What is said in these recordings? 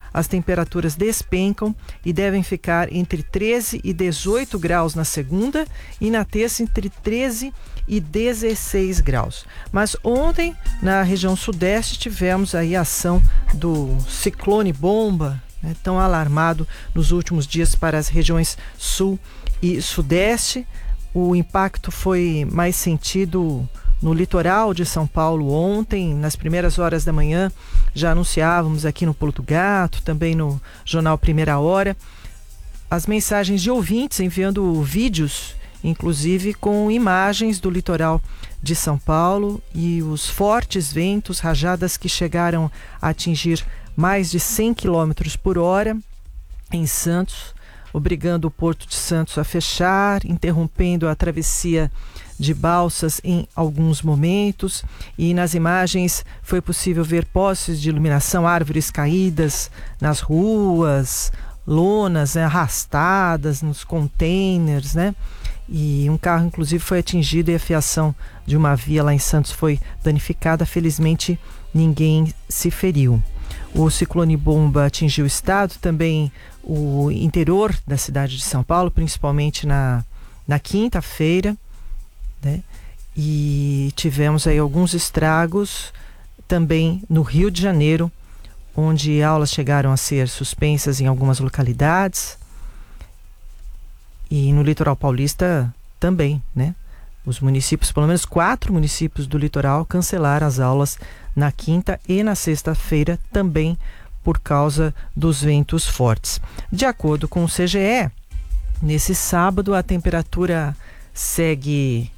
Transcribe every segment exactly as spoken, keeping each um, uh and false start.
as temperaturas despencam e devem ficar entre treze e dezoito graus na segunda e na terça entre treze e dezesseis graus. Mas ontem, na região sudeste, tivemos aí a ação do ciclone bomba, né, tão alarmado nos últimos dias para as regiões sul e sudeste. O impacto foi mais sentido no litoral de São Paulo ontem, nas primeiras horas da manhã. Já anunciávamos aqui no Pulo do Gato, também no Jornal Primeira Hora, as mensagens de ouvintes enviando vídeos, inclusive com imagens do litoral de São Paulo e os fortes ventos, rajadas que chegaram a atingir mais de cem quilômetros por hora em Santos, obrigando o Porto de Santos a fechar, interrompendo a travessia de balsas em alguns momentos. E nas imagens foi possível ver postes de iluminação, árvores caídas nas ruas, lonas, né, arrastadas nos containers, né? E um carro inclusive foi atingido e a fiação de uma via lá em Santos foi danificada. Felizmente ninguém se feriu. O ciclone bomba atingiu o estado, também o interior da cidade de São Paulo, principalmente na, na quinta-feira, né? E tivemos aí alguns estragos também no Rio de Janeiro, onde aulas chegaram a ser suspensas em algumas localidades. E no litoral paulista também, né? Os municípios, pelo menos quatro municípios do litoral, cancelaram as aulas na quinta e na sexta-feira, também por causa dos ventos fortes. De acordo com o C G E, nesse sábado a temperatura segue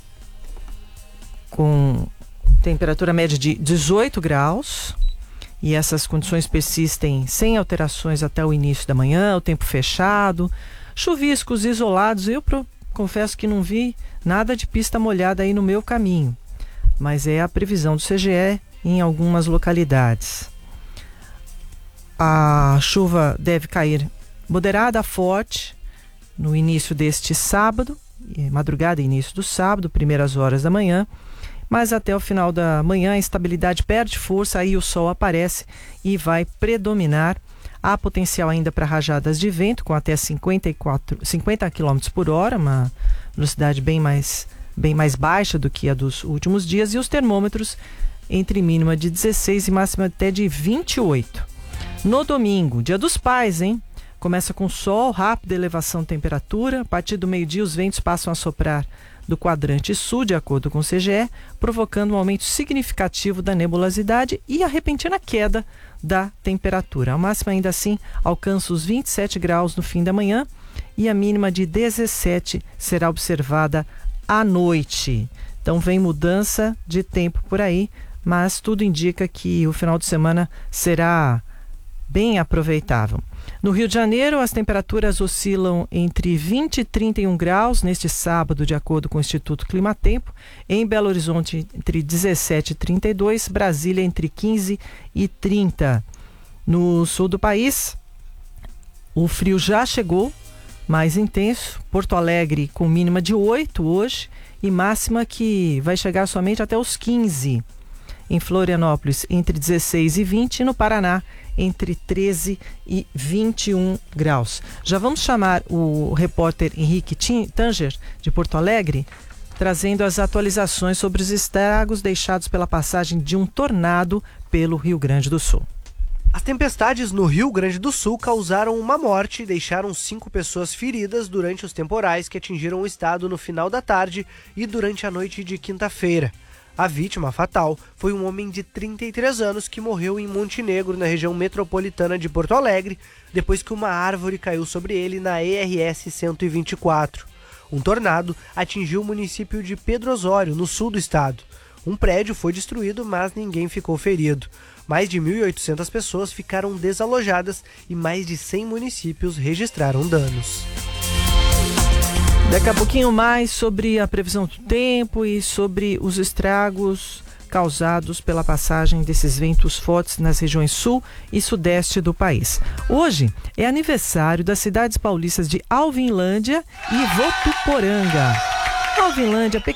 com temperatura média de dezoito graus, e essas condições persistem sem alterações até o início da manhã, o tempo fechado, chuviscos isolados. Eu pro, confesso que não vi nada de pista molhada aí no meu caminho, mas é a previsão do C G E em algumas localidades. A chuva deve cair moderada a forte no início deste sábado, madrugada e início do sábado, primeiras horas da manhã, mas até o final da manhã a instabilidade perde força, aí o sol aparece e vai predominar. Há potencial ainda para rajadas de vento com até cinquenta e quatro, cinquenta quilômetros por hora, uma velocidade bem mais, bem mais baixa do que a dos últimos dias, e os termômetros entre mínima de dezesseis e máxima até de vinte e oito. No domingo, dia dos pais, hein? Começa com sol, rápida elevação de temperatura. A partir do meio-dia, os ventos passam a soprar do quadrante sul, de acordo com o C G E, provocando um aumento significativo da nebulosidade e a repentina queda da temperatura. A máxima, ainda assim, alcança os vinte e sete graus no fim da manhã e a mínima de dezessete será observada à noite. Então vem mudança de tempo por aí, mas tudo indica que o final de semana será bem aproveitável. No Rio de Janeiro, as temperaturas oscilam entre vinte e trinta e um graus neste sábado, de acordo com o Instituto Climatempo. Em Belo Horizonte, entre dezessete e trinta e dois, Brasília entre quinze e trinta. No sul do país, o frio já chegou, mais intenso. Porto Alegre com mínima de oito hoje e máxima que vai chegar somente até os quinze. Em Florianópolis, entre dezesseis e vinte, e no Paraná, entre treze e vinte e um graus. Já vamos chamar o repórter Henrique Tanger, de Porto Alegre, trazendo as atualizações sobre os estragos deixados pela passagem de um tornado pelo Rio Grande do Sul. As tempestades no Rio Grande do Sul causaram uma morte e deixaram cinco pessoas feridas durante os temporais que atingiram o estado no final da tarde e durante a noite de quinta-feira. A vítima fatal foi um homem de trinta e três anos que morreu em Montenegro, na região metropolitana de Porto Alegre, depois que uma árvore caiu sobre ele na E R S cento e vinte e quatro. Um tornado atingiu o município de Pedro Osório, no sul do estado. Um prédio foi destruído, mas ninguém ficou ferido. Mais de mil e oitocentas pessoas ficaram desalojadas e mais de cem municípios registraram danos. Daqui a pouquinho mais sobre a previsão do tempo e sobre os estragos causados pela passagem desses ventos fortes nas regiões sul e sudeste do país. Hoje é aniversário das cidades paulistas de Alvinlândia e Votuporanga. Alvinlândia,